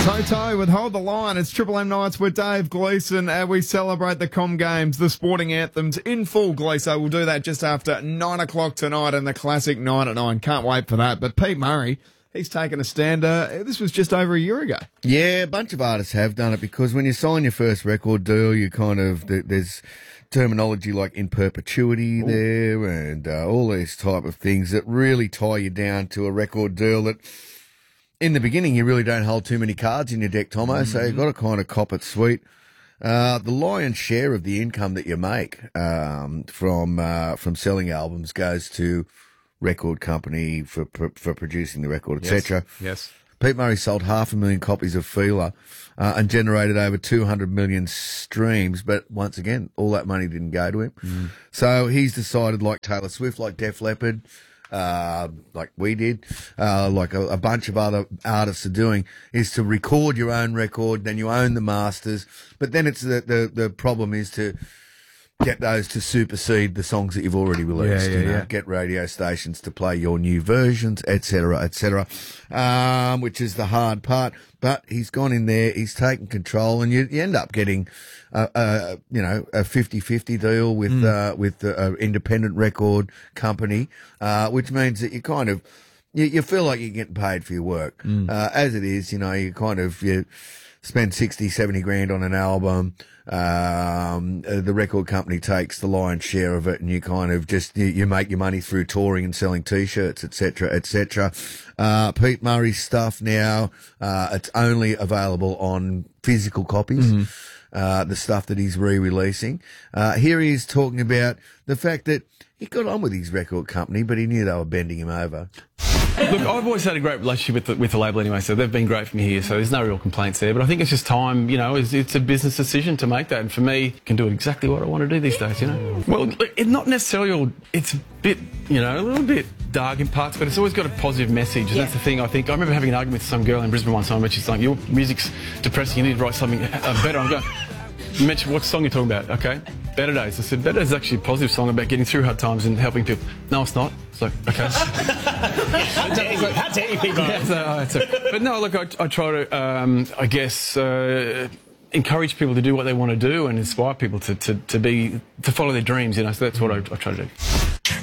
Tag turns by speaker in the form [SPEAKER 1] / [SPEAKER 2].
[SPEAKER 1] Toto with Hold the Line. It's Triple M Nights with Dave Gleeson, and we celebrate the Com Games, the sporting anthems in full, Gleeso. We'll do that just after 9 o'clock tonight in the classic 9 at 9. Can't wait for that. But Pete Murray, he's taken a stand. This was just over a year ago.
[SPEAKER 2] Yeah, a bunch of artists have done it because when you sign your first record deal, you kind of, there's terminology like in perpetuity there and all these type of things that really tie you down to a record deal that in the beginning you really don't hold too many cards in your deck, Tomo, so you've got to kind of cop it sweet. The lion's share of the income that you make from selling albums goes to record company for producing the record, etc.
[SPEAKER 1] Yes.
[SPEAKER 2] Pete Murray sold 500,000 copies of Feeler and generated over 200 million streams, but once again, all that money didn't go to him. So he's decided, like Taylor Swift, like Def Leppard, like we did, like a bunch of other artists are doing, is to record your own record, then you own the masters, but then it's the problem is to get those to supersede the songs that you've already released. Get radio stations to play your new versions, etc., which is the hard part. But he's gone in there, he's taken control, and you end up getting a 50-50 deal with the independent record company, which means that you kind of you feel like you're getting paid for your work. As it is, you spend 60, 70 grand on an album. The record company takes the lion's share of it, and you kind of just, you make your money through touring and selling t-shirts, etc. Pete Murray's stuff now, it's only available on physical copies. The stuff that he's re-releasing. Here he is talking about the fact that he got on with his record company, but he knew they were bending him over.
[SPEAKER 3] Look, I've always had a great relationship with the label anyway, so they've been great for me here, so there's no real complaints there. But I think it's just time, it's a business decision to make that. And for me, I can do exactly what I want to do these days, Well, it's not necessarily, it's a bit, a little bit dark in parts, but it's always got a positive message. And that's the thing, I think. I remember having an argument with some girl in Brisbane one time, where she's like, your music's depressing, you need to write something better. I'm going, you mentioned what song you're talking about, okay? Better Days. I said, Better Days is actually a positive song about getting through hard times and helping people. No, it's not. It's like, okay.
[SPEAKER 4] How dare you people?
[SPEAKER 3] But no, look, I try to, encourage people to do what they want to do and inspire people to follow their dreams, so that's what I try to do.